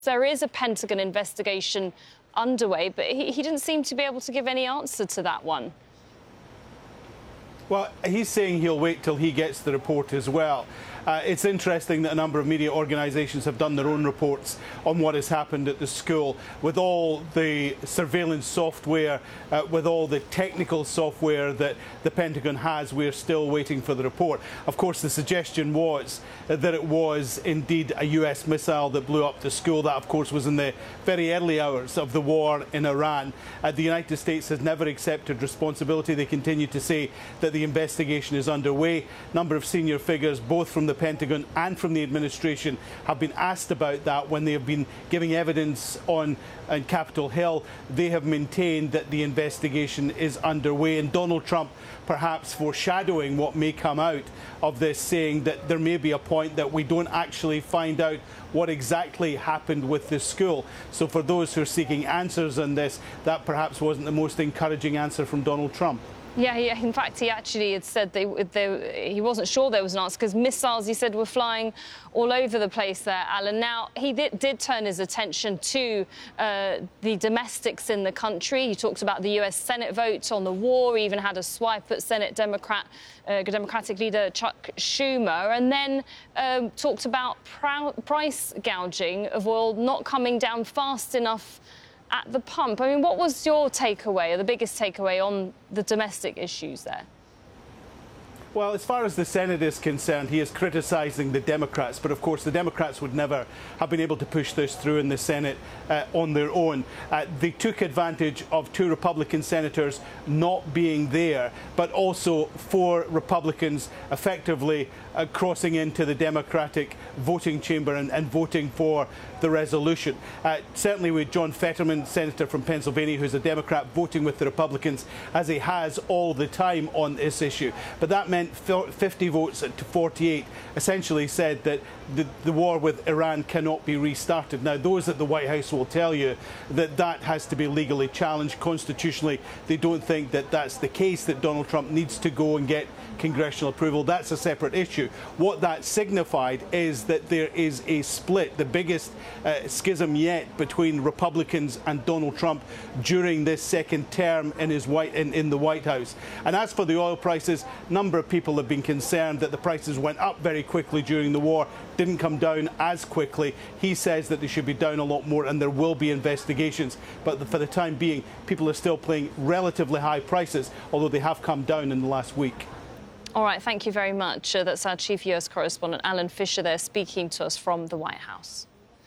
There is a Pentagon investigation underway, but he didn't seem to be able to give any answer to that one. Well, he's saying he'll wait till he gets the report as well. It's interesting that a number of media organisations have done their own reports on what has happened at the school, with all the surveillance software, with all the technical software that the Pentagon has. We're still waiting for the report. Of course, the suggestion was that it was indeed a US missile that blew up the school. That, of course, was in the very early hours of the war in Iran. The United States has never accepted responsibility. They continue to say that the investigation is underway. A number of senior figures, both from the Pentagon and from the administration, have been asked about that when they have been giving evidence on Capitol Hill. They have maintained that the investigation is underway, and Donald Trump perhaps foreshadowing what may come out of this, saying that there may be a point that we don't actually find out what exactly happened with this school. So for those who are seeking answers on this, that perhaps wasn't the most encouraging answer from Donald Trump. Yeah, in fact, he actually had said he wasn't sure there was an answer because missiles, he said, were flying all over the place there, Alan. Now, he did turn his attention to the domestics in the country. He talked about the US Senate vote on the war. He even had a swipe at Senate Democratic leader Chuck Schumer, and then talked about price gouging of oil not coming down fast enough at the pump. I mean, what was your takeaway, or the biggest takeaway on the domestic issues there? Well, as far as the Senate is concerned, he is criticising the Democrats, but of course the Democrats would never have been able to push this through in the Senate on their own. They took advantage of two Republican senators not being there, but also four Republicans effectively crossing into the Democratic voting chamber and voting for the resolution. Certainly with John Fetterman, Senator from Pennsylvania, who's a Democrat, voting with the Republicans, as he has all the time on this issue. But that meant 50 votes to 48 essentially said that the war with Iran cannot be restarted. Now, those at the White House will tell you that that has to be legally challenged. Constitutionally, they don't think that that's the case, that Donald Trump needs to go and get congressional approval. That's a separate issue. What that signified is that there is a split, the biggest schism yet between Republicans and Donald Trump during this second term in the White House. And as for the oil prices, a number of people have been concerned that the prices went up very quickly during the war, didn't come down as quickly. He says that they should be down a lot more, and there will be investigations. But for the time being, people are still paying relatively high prices, although they have come down in the last week. All right, thank you very much. That's our chief US correspondent, Alan Fisher, there speaking to us from the White House.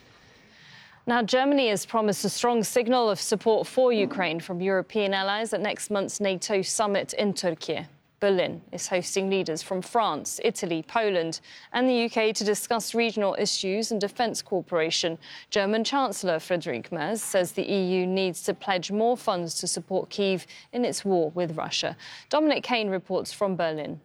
Now, Germany has promised a strong signal of support for Ukraine from European allies at next month's NATO summit in Turkey. Berlin is hosting leaders from France, Italy, Poland and the UK to discuss regional issues and defence cooperation. German Chancellor Friedrich Merz says the EU needs to pledge more funds to support Kyiv in its war with Russia. Dominic Kane reports from Berlin.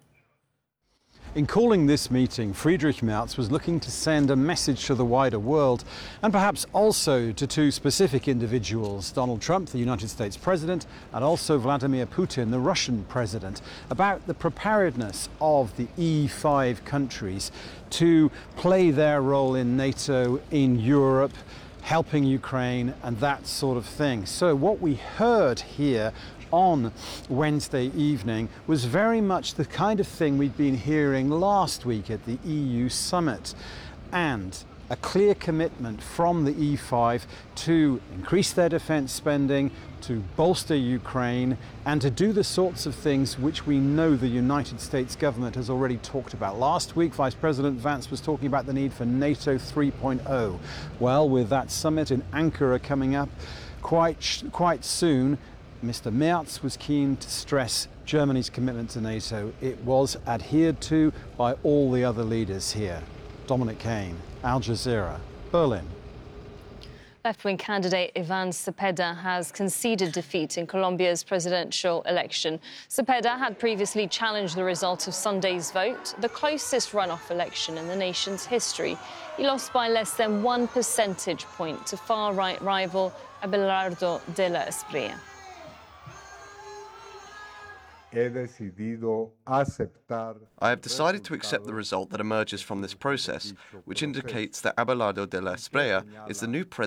In calling this meeting, Friedrich Merz was looking to send a message to the wider world and perhaps also to two specific individuals, Donald Trump, the United States president, and also Vladimir Putin, the Russian president, about the preparedness of the E5 countries to play their role in NATO, in Europe, helping Ukraine and that sort of thing. So what we heard here on Wednesday evening was very much the kind of thing we'd been hearing last week at the EU summit, and a clear commitment from the E5 to increase their defence spending, to bolster Ukraine, and to do the sorts of things which we know the United States government has already talked about. Last week, Vice President Vance was talking about the need for NATO 3.0. Well, with that summit in Ankara coming up quite soon, Mr. Merz was keen to stress Germany's commitment to NATO. It was adhered to by all the other leaders here. Dominic Kane, Al Jazeera, Berlin. Left-wing candidate Ivan Cepeda has conceded defeat in Colombia's presidential election. Cepeda had previously challenged the result of Sunday's vote, the closest runoff election in the nation's history. He lost by less than 1 percentage point to far-right rival Abelardo de la Espriella. I have decided to accept the result that emerges from this process, which indicates that Abelardo de la Espriella is the new president